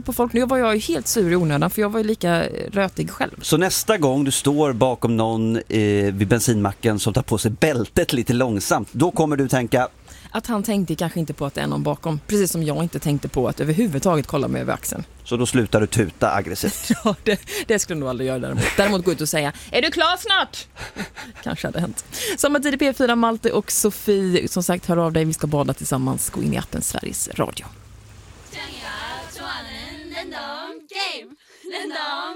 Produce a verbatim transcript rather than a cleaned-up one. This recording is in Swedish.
på folk. Nu var jag ju helt sur i onödan för jag var ju lika rötig själv. Så nästa gång du står bakom någon eh, vid bensinmacken som tar på sig bältet lite långsamt, då kommer du tänka... Att han tänkte kanske inte på att det är någon bakom. Precis som jag inte tänkte på att överhuvudtaget kolla mig över axeln. Så då slutar du tuta aggressivt? Ja, det, det skulle du nog aldrig göra däremot. Däremot gå ut och säga, är du klar snart? Kanske hade hänt. Sommartid i P fyra, Malte och Sofie. Som sagt, hör av dig. Vi ska bada tillsammans. Gå in i appen Sveriges Radio.